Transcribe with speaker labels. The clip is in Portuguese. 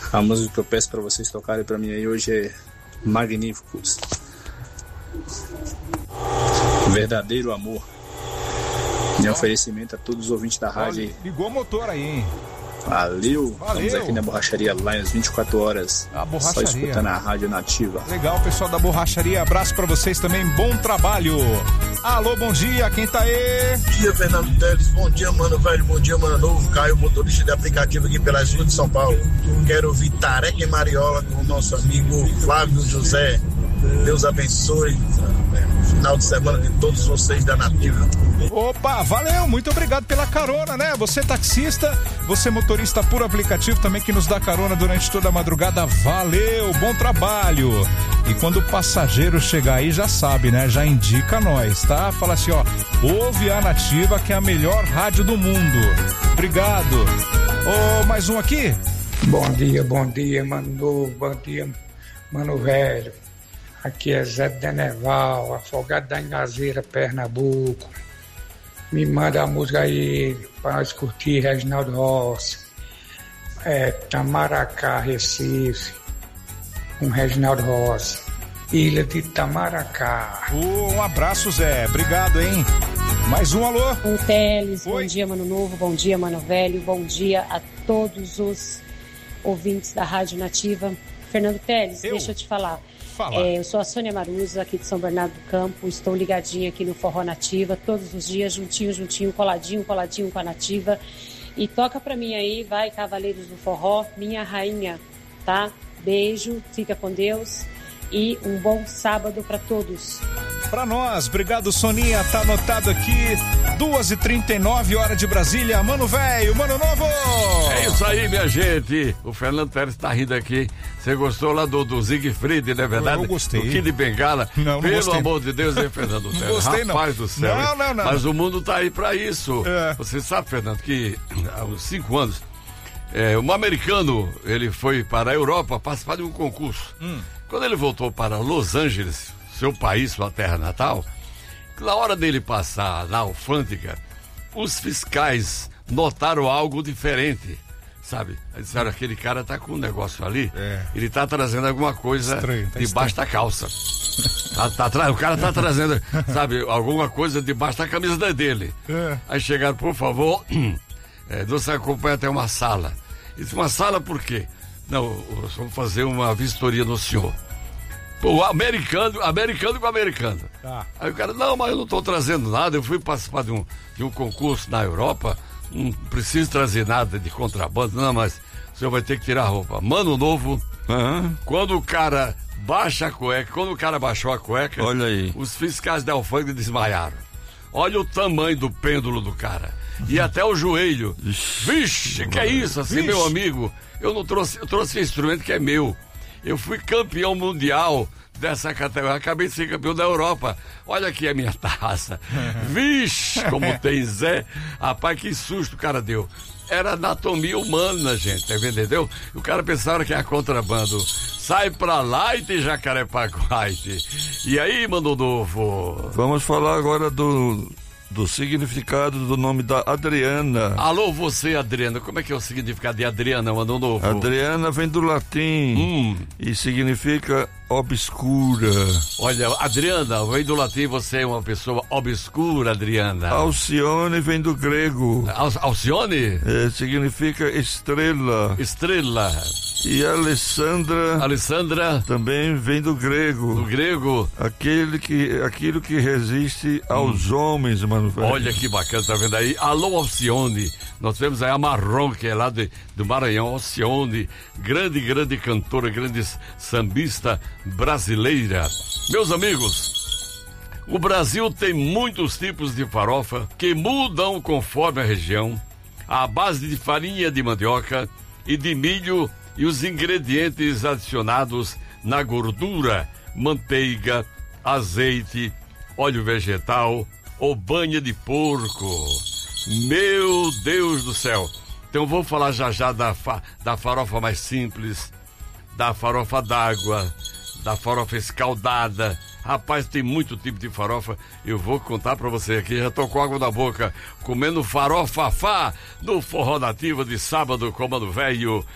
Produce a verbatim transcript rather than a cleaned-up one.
Speaker 1: A música que eu peço pra vocês tocarem pra mim aí hoje é Magníficos. Verdadeiro Amor. Em oferecimento a todos os ouvintes da rádio aí.
Speaker 2: Ligou o motor aí, hein?
Speaker 1: Valeu.
Speaker 2: Valeu.
Speaker 1: Estamos aqui na Borracharia Lions vinte e quatro horas.
Speaker 2: A borracharia.
Speaker 1: Só escutando a Rádio Nativa.
Speaker 2: Legal, pessoal da Borracharia. Abraço pra vocês também. Bom trabalho. Alô, bom dia. Quem tá aí?
Speaker 3: Bom dia, Fernando Teles. Bom dia, mano velho. Bom dia, mano novo. Caio, motorista de aplicativo aqui pelas ruas de São Paulo. Quero ouvir Tareca e Mariola com o nosso amigo Flávio José. Deus abençoe. Final de semana de todos vocês da Nativa.
Speaker 2: Opa, valeu, muito obrigado pela carona, né? Você taxista, você motorista por aplicativo também que nos dá carona durante toda a madrugada, valeu, bom trabalho. E quando o passageiro chegar aí, já sabe, né? Já indica nós, tá? Fala assim, ó, ouve a Nativa, que é a melhor rádio do mundo. Obrigado. Ô, oh, mais um aqui?
Speaker 4: Bom dia, bom dia, mano novo, bom dia, mano velho. Aqui é Zé Deneval, afogado da Engazeira, Pernambuco. Me manda a música aí para nós curtir, Reginaldo Rossi. É, Tamaracá, Recife, com Reginaldo Rossi. Ilha de Tamaracá.
Speaker 2: Uh, um abraço, Zé. Obrigado, hein? Mais um alô.
Speaker 5: Um Teles, bom dia, mano novo, bom dia, mano velho, bom dia a todos os ouvintes da Rádio Nativa. Fernando Teles, eu? deixa eu te falar. É, eu sou a Sônia Maruza, aqui de São Bernardo do Campo, estou ligadinha aqui no Forró Nativa, todos os dias, juntinho, juntinho, coladinho, coladinho com a Nativa. E toca pra mim aí, vai, Cavaleiros do Forró, minha rainha, tá? Beijo, fica com Deus e um bom sábado pra todos.
Speaker 2: Pra nós, obrigado, Soninha, tá anotado aqui, duas e trinta e nove, hora de Brasília, mano velho, mano novo!
Speaker 6: É isso aí, minha gente, o Fernando Pérez tá rindo aqui, você gostou lá do, do Siegfried, não é verdade?
Speaker 2: Eu gostei.
Speaker 6: Do Kid Bengala,
Speaker 2: não, não
Speaker 6: pelo
Speaker 2: gostei.
Speaker 6: amor de Deus, hein, Fernando Pérez?
Speaker 2: Não gostei, não.
Speaker 6: Rapaz do céu,
Speaker 2: não, não, não.
Speaker 6: Mas o mundo tá aí pra isso,
Speaker 2: é.
Speaker 6: Você sabe, Fernando, que há uns cinco anos, é, um americano, ele foi para a Europa participar de um concurso.
Speaker 2: Hum.
Speaker 6: Quando ele voltou para Los Angeles, seu país, sua terra natal, na hora dele passar na alfândega, os fiscais notaram algo diferente, sabe? Eles disseram, aquele cara tá com um negócio ali, é. ele tá trazendo alguma coisa estranho, tá debaixo estranho. da calça. tá, tá, o cara tá trazendo, sabe, alguma coisa debaixo da camisa dele. É. Aí chegaram, por favor, é, nos acompanha até uma sala. E disse, uma sala por quê? Não, vamos fazer uma vistoria no senhor. Pô, americano, americano com americano. Tá. Aí o cara, não, mas eu não tô trazendo nada, eu fui participar de um, de um concurso na Europa, não preciso trazer nada de contrabando, não, mas o senhor vai ter que tirar a roupa. Mano novo, uhum. Quando o cara baixa a cueca, quando o cara baixou a cueca,
Speaker 7: olha aí,
Speaker 6: os fiscais da alfândega desmaiaram. Olha o tamanho do pêndulo do cara. E até o joelho. Vixe, que é isso, assim, Vixe. meu amigo? Eu não trouxe, eu trouxe esse instrumento que é meu. Eu fui campeão mundial dessa categoria, acabei de ser campeão da Europa. Olha aqui a minha taça. Vixe, como tem Zé. Rapaz, que susto o cara deu. Era anatomia humana, gente, entendeu? O cara pensava que era contrabando. Sai pra lá e tem Jacarepaguaite. E aí, mano novo?
Speaker 7: Vamos falar agora do... do significado do nome da Adriana.
Speaker 6: Alô, você, Adriana, como é que é o significado de Adriana, mano novo?
Speaker 7: Adriana vem do latim
Speaker 6: hum.
Speaker 7: e significa obscura.
Speaker 6: Olha, Adriana, vem do latim, você é uma pessoa obscura, Adriana.
Speaker 7: Alcione vem do grego.
Speaker 6: Al- Alcione?
Speaker 7: É, significa estrela.
Speaker 6: Estrela.
Speaker 7: E Alessandra,
Speaker 6: Alessandra
Speaker 7: também vem do grego.
Speaker 6: Do grego.
Speaker 7: Aquele que, aquilo que resiste aos hum. homens, mano. Velho.
Speaker 6: Olha que bacana, tá vendo aí? Alô, Alcione. Nós temos aí a Marrom, que é lá de, do Maranhão. Alcione, grande, grande cantora, grande sambista brasileira. Meus amigos, o Brasil tem muitos tipos de farofa que mudam conforme a região, à base de farinha de mandioca e de milho e os ingredientes adicionados na gordura, manteiga, azeite, óleo vegetal ou banha de porco. Meu Deus do céu! Então vou falar já já da, fa- da farofa mais simples, da farofa d'água, da farofa escaldada. Rapaz, tem muito tipo de farofa. Eu vou contar pra você aqui. Já tô com água na boca, comendo farofafá no Forró Nativa de sábado, comando velho.